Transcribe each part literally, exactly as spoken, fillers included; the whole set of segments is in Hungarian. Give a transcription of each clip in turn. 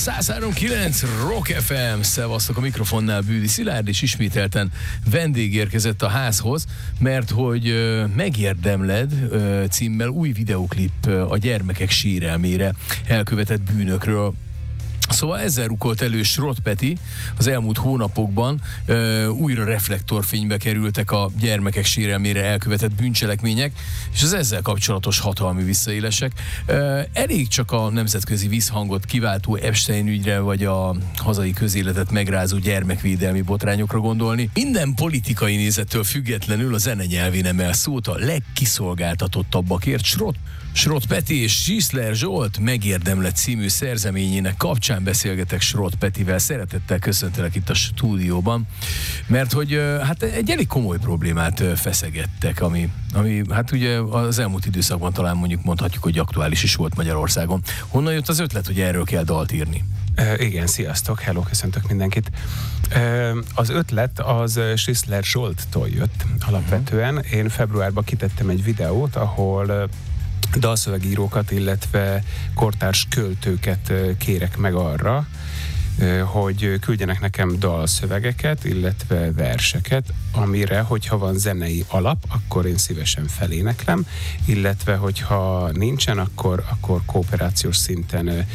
száz három kilenc Rock ef em, szevasztok, a mikrofonnál Bűdi Szilárd, és ismételten vendég érkezett a házhoz, mert hogy uh, Megérdemled uh, címmel új videoklip uh, a gyermekek sérelmére elkövetett bűnökről. Szóval ezzel rukolt elő Srot Peti. Az elmúlt hónapokban ö, újra reflektorfénybe kerültek a gyermekek sérelmére elkövetett bűncselekmények, és az ezzel kapcsolatos hatalmi visszaélések. Ö, elég csak a nemzetközi visszhangot kiváltó Epstein ügyre, vagy a hazai közéletet megrázó gyermekvédelmi botrányokra gondolni. Minden politikai nézettől függetlenül a zene nyelvén emel szót a legkiszolgáltatottabbakért. Srot Srot Peti és Schiessler Zsolt Megérdemled című szerzeményének kapcsán beszélgetek Srot Petivel. Szeretettel köszöntelek itt a stúdióban, mert hogy hát egy elég komoly problémát feszegettek, ami, ami hát ugye az elmúlt időszakban talán mondjuk mondhatjuk, hogy aktuális is volt Magyarországon. Honnan jött az ötlet, hogy erről kell dalt írni? Uh, igen, sziasztok, hello, köszöntök mindenkit. Uh, az ötlet az Schiessler Zsolttól jött alapvetően. Én februárban kitettem egy videót, ahol uh, dalszövegírókat, illetve kortárs költőket kérek meg arra, hogy küldjenek nekem dalszövegeket, illetve verseket, amire, hogyha van zenei alap, akkor én szívesen feléneklem, illetve hogyha nincsen, akkor, akkor kooperációs szinten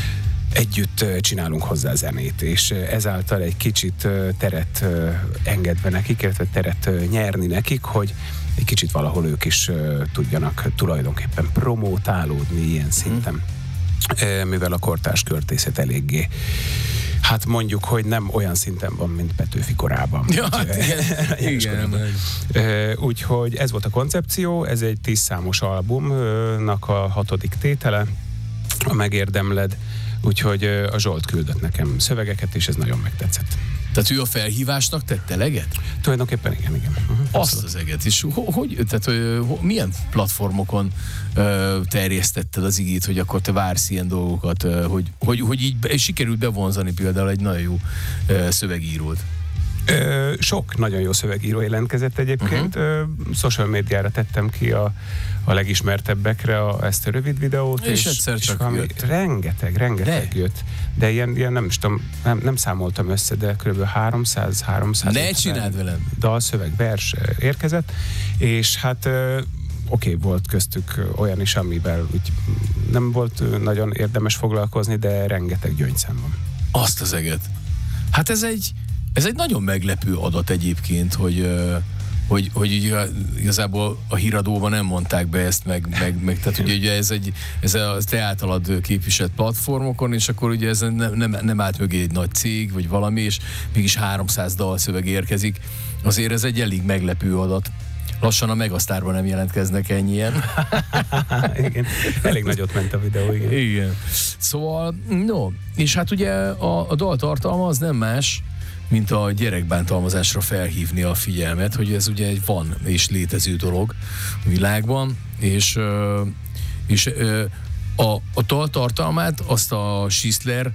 együtt csinálunk hozzá zenét, és ezáltal egy kicsit teret engedve nekik, illetve teret nyerni nekik, hogy egy kicsit valahol ők is uh, tudjanak tulajdonképpen promótálódni ilyen szinten, uh, mivel a kortárs költészet eléggé, hát mondjuk, hogy nem olyan szinten van, mint Petőfi korában. Ja, hát igen, igen. Uh, úgyhogy ez volt a koncepció, ez egy tíz számos albumnak a hatodik tétele, a Megérdemled, úgyhogy uh, a Zsolt küldött nekem szövegeket, és ez nagyon megtetszett. Tehát ő a felhívásnak tette eleget? Tulajdonképpen igen, igen. Uh-huh. Azt az eget is. Hogy, tehát, hogy, milyen platformokon uh, terjesztetted az igét, hogy akkor te vársz ilyen dolgokat, uh, hogy, hogy, hogy így be, sikerült bevonzani például egy nagyon jó uh, szövegírót? Ö, sok nagyon jó szövegíró jelentkezett egyébként. Uh-huh. Ö, social médiára tettem ki a, a legismertebbekre a, ezt a rövid videót. És, és egyszer csak és jött. Rengeteg, rengeteg ne. jött. De ilyen, ilyen nem is tudom, nem, nem számoltam össze, de kb. háromszáz-háromszáz Ne csináld velem! Dalszöveg, vers érkezett, és hát ö, oké, okay, volt köztük olyan is, amivel úgy nem volt nagyon érdemes foglalkozni, de rengeteg gyöngyszem van. Azt az eget. Hát ez egy Ez egy nagyon meglepő adat egyébként, hogy, hogy, hogy igazából a híradóban nem mondták be ezt, meg, meg, meg tehát ugye, ugye ez, egy, ez a te általad képviselt platformokon, és akkor ugye ez nem, nem, nem állt mögé egy nagy cég, vagy valami, és mégis háromszáz dalszöveg érkezik. Azért ez egy elég meglepő adat. Lassan a Megasztárban nem jelentkeznek ennyien. Igen, elég nagyot ment a videó, igen. Igen. Szóval, no, és hát ugye a, a dal tartalma az nem más, mint a gyerekbántalmazásra felhívni a figyelmet, hogy ez ugye egy van és létező dolog a világban, és, és a, a dal tartalmát azt a Schiessler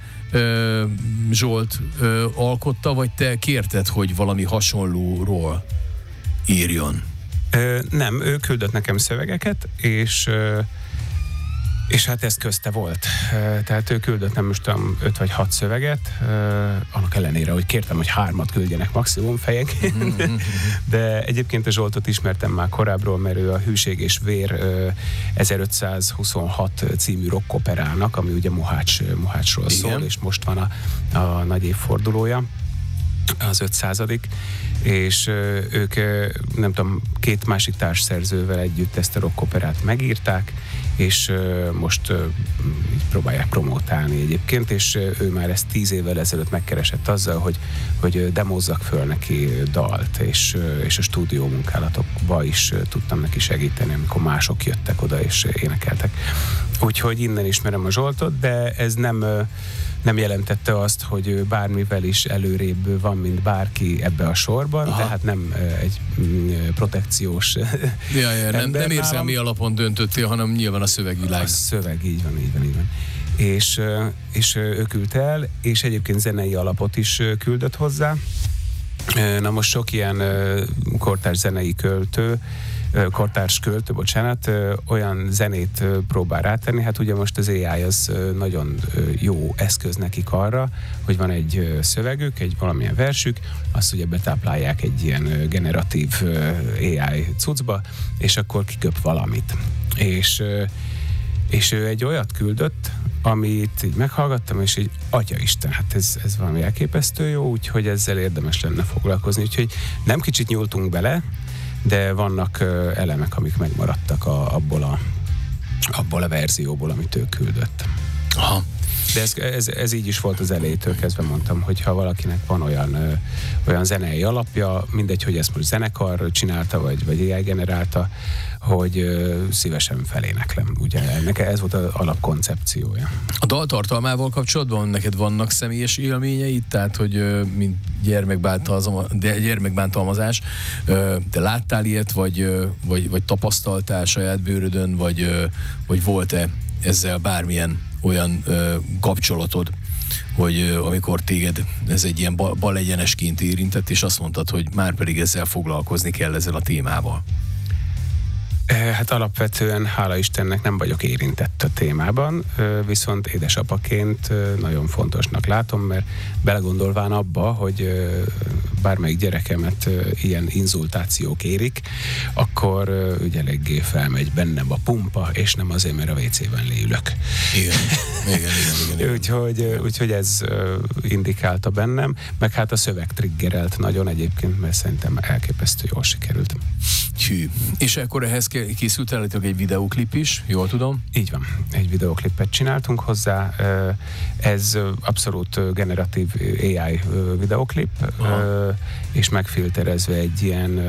Zsolt alkotta, vagy te kérted, hogy valami hasonlóról írjon? Nem, ő küldött nekem szövegeket, és És hát ez közte volt. Tehát ő küldött nem most tudom, öt vagy hat szöveget, annak ellenére, hogy kértem, hogy hármat küldjenek maximum fejenként. De egyébként a Zsoltot ismertem már korábbról, mert ő a Hűség és Vér ezerötszázhuszonhat című rockoperának, ami ugye Mohács, Mohácsról szól, igen. És most van a, a nagy évfordulója, az ötszázadik, és ők, nem tudom, két másik társszerzővel együtt ezt a rockoperát megírták, és most így próbálják promotálni egyébként, és ő már ezt tíz évvel ezelőtt megkeresett azzal, hogy, hogy demózzak föl neki dalt, és, és a stúdió munkálatokba is tudtam neki segíteni, amikor mások jöttek oda és énekeltek. Úgyhogy innen ismerem a Zsoltot, de ez nem, nem jelentette azt, hogy ő bármivel is előrébb van, mint bárki ebbe a sorban, aha. Tehát nem egy protekciós ja, ja, nem, nem érzelmi alapon döntöttél, hanem nyilván a szövegvilág. A szöveg, így van, így van, így van. És, és ő küldte el, és egyébként zenei alapot is küldött hozzá. Na most sok ilyen kortárs zenei költő kortárs költő, bocsánat, olyan zenét próbál rátenni. Hát ugye most az á i az nagyon jó eszköz nekik arra, hogy van egy szövegük, egy valamilyen versük, azt ugye betáplálják egy ilyen generatív á i cuccba, és akkor kiköp valamit. És, és ő egy olyat küldött, amit így meghallgattam, és így, atyaisten, hát ez, ez valami elképesztő jó, úgyhogy ezzel érdemes lenne foglalkozni. Úgyhogy nem kicsit nyúltunk bele, de vannak elemek, amik megmaradtak a, abból, a, abból a verzióból, amit ő küldött. Aha. De ez, ez, ez így is volt az elejétől kezdve, mondtam, hogy ha valakinek van olyan, ö, olyan zenei alapja, mindegy, hogy ezt most zenekar csinálta, vagy, vagy á i generálta, hogy ö, szívesen feléneklem. Ugye ennek ez volt az alapkoncepciója. A dal tartalmával kapcsolatban neked vannak személyes élményeid? Tehát, hogy ö, mint gyermekbántalmazás, ö, te láttál ilyet, vagy, ö, vagy, vagy tapasztaltál saját bőrödön, vagy, ö, vagy volt-e ezzel bármilyen olyan ö, kapcsolatod, hogy ö, amikor téged ez egy ilyen bal, bal egyenesként érintett, és azt mondtad, hogy már pedig ezzel foglalkozni kell, ezzel a témával. Hát alapvetően, hála Istennek, nem vagyok érintett a témában, viszont édesapaként nagyon fontosnak látom, mert belegondolván abba, hogy bármelyik gyerekemet ilyen inzultációk érik, akkor ugye eléggé felmegy bennem a pumpa, és nem azért, mert a vé cében leülök. Igen, igen, igen. igen, igen. úgyhogy, úgyhogy ez indikálta bennem, meg hát a szöveg triggerelt nagyon egyébként, mert szerintem elképesztő jól sikerült. Hű. És akkor ehhez készült el egy videóklip is, jól tudom? Így van. Egy videóklipet csináltunk hozzá. Ez abszolút generatív á i videóklip, Aha. és megfilterezve egy ilyen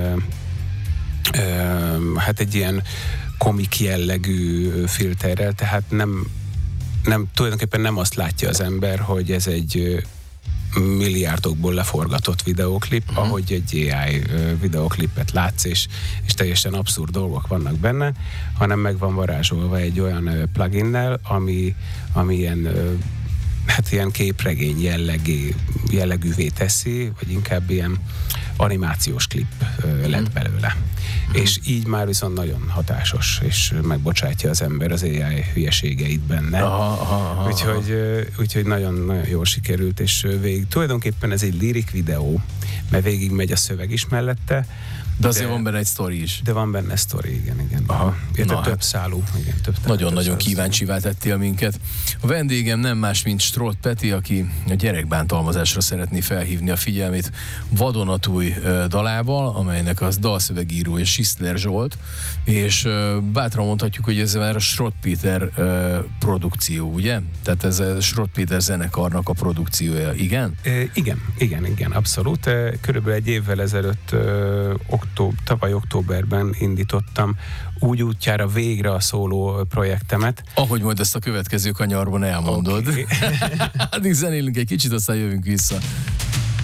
hát egy ilyen komik jellegű filterrel, tehát nem, nem tulajdonképpen nem azt látja az ember, hogy ez egy milliárdokból leforgatott videóklip, uh-huh. ahogy egy á i videóklipet látsz, és, és teljesen abszurd dolgok vannak benne, hanem meg van varázsolva egy olyan pluginnel, ami, ami ilyen, hát ilyen képregény jellegű, jellegűvé teszi, vagy inkább ilyen animációs klip uh, lett belőle. Uh-huh. És így már viszont nagyon hatásos, és megbocsátja az ember az á i hülyeségeit benne. Aha, aha, aha. Úgyhogy, úgyhogy nagyon, nagyon jól sikerült, és végig, tulajdonképpen ez egy lirik videó, mert végig megy a szöveg is mellette. De azért de, van benne egy sztori is. De van benne sztori, igen, igen. Aha. Érte, több hát, szálú. Igen, több nagyon-nagyon kíváncsivá tettél minket. A vendégem nem más, mint Strott Peti, aki a gyerekbántalmazásra szeretné felhívni a figyelmét vadonatúj uh, dalával, amelynek az dalszövegírója Sisler Zsolt, és uh, bátran mondhatjuk, hogy ez már a Strott Péter uh, produkció, ugye? Tehát ez a Strott Péter zenekarnak a produkciója, igen? E, igen, igen, igen, abszolút. E, körülbelül egy évvel ezelőtt uh, október, tavaly októberben indítottam úgy útjára végre a szóló projektemet. Ahogy majd ezt a következő kanyarban elmondod. Okay. Addig zenélünk egy kicsit, aztán jövünk vissza.